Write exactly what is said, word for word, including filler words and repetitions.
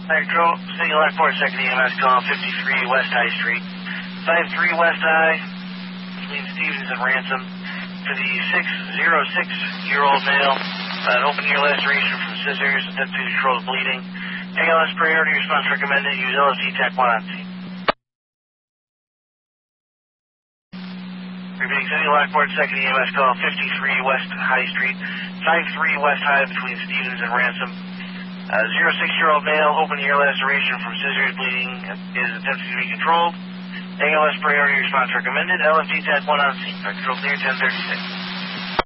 Fire Control, City Lockport, second E M S call, fifty-three West High Street. five three West High, between Stevens and Ransom, for the six oh six-year-old male, an open ear laceration from scissors, attempted to control bleeding. A L S priority response recommended, use L F T TAC one on scene. Repeating, City Lockport, second E M S call, fifty-three West High Street, five three West High, between Stevens and Ransom. Uh, oh six-year-old male, open ear laceration from scissors, bleeding is attempted to be controlled. A L S priority response recommended. L F T TAC one on scene. Control clear ten thirty-six.